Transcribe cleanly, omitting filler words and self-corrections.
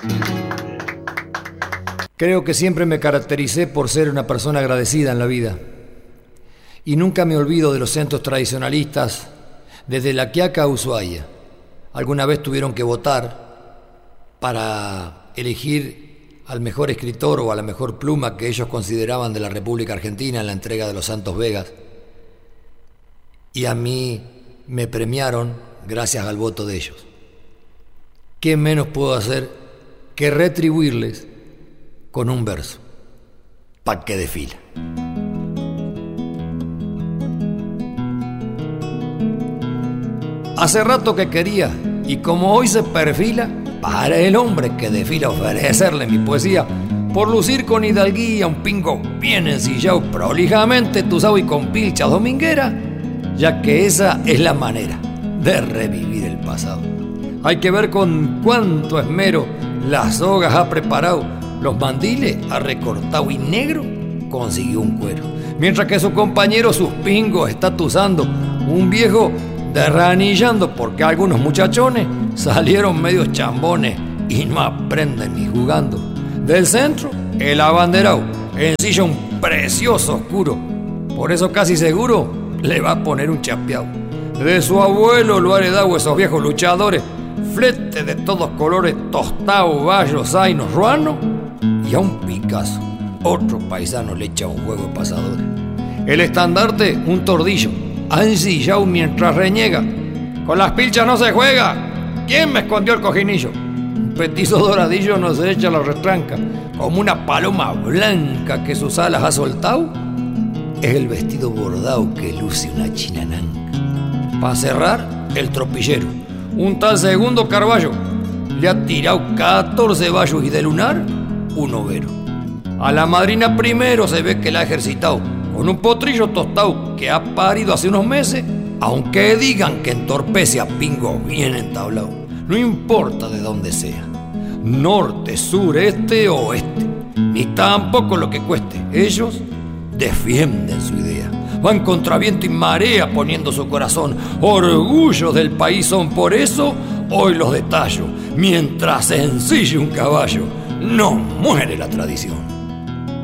Creo que siempre me caractericé por ser una persona agradecida en la vida. Y nunca me olvido de los centros tradicionalistas desde La Quiaca a Ushuaia. Alguna vez tuvieron que votar para elegir al mejor escritor o a la mejor pluma que ellos consideraban de la República Argentina en la entrega de los Santos Vegas. Y a mí me premiaron gracias al voto de ellos. ¿Qué menos puedo hacer que retribuirles con un verso? Pa' que desfila. Hace rato que quería, y como hoy se perfila, para el hombre que desfila ofrecerle mi poesía, por lucir con hidalguía un pingo bien ensillado, prolijamente tusado y con pilcha dominguera, ya que esa es la manera de revivir el pasado. Hay que ver con cuánto esmero las sogas ha preparado, los mandiles ha recortado y negro consiguió un cuero, mientras que su compañero sus pingos está tusando, un viejo derranillando porque algunos muchachones salieron medios chambones y no aprenden ni jugando. Del centro, el abanderado ensilla un precioso oscuro, por eso casi seguro le va a poner un chapeado. De su abuelo lo ha heredado esos viejos luchadores, flete de todos colores, tostado, bayo, zainos, ruano, y a un Picasso, otro paisano le echa un juego de pasadores. El estandarte, un tordillo, ha ensillado mientras reniega. Con las pilchas no se juega. ¿Quién me escondió el cojinillo? Un petizo doradillo no se echa la retranca, como una paloma blanca que sus alas ha soltado. Es el vestido bordado que luce una chinananca. Para cerrar, el tropillero, un tal Segundo Carballo, le ha tirado 14 bayos y de lunar, un overo. A la madrina primero se ve que la ha ejercitado con un potrillo tostado que ha parido hace unos meses, aunque digan que entorpece a pingo bien entablado. No importa de dónde sea, norte, sur, este o oeste, ni tampoco lo que cueste. Ellos defienden su idea, van contra viento y marea poniendo su corazón. Orgullos del país son, por eso hoy los detallo. Mientras se ensille un caballo, no muere la tradición.